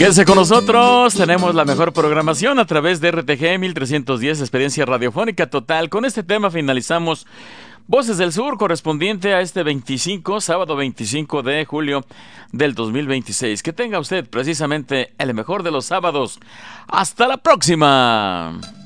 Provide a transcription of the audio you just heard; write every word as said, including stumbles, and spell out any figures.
Quédense con nosotros, tenemos la mejor programación a través de R T G mil trescientos diez, experiencia radiofónica total. Con este tema finalizamos Voces del Sur, correspondiente a este veinticinco, sábado veinticinco de julio del dos mil veintiséis. Que tenga usted precisamente el mejor de los sábados. ¡Hasta la próxima!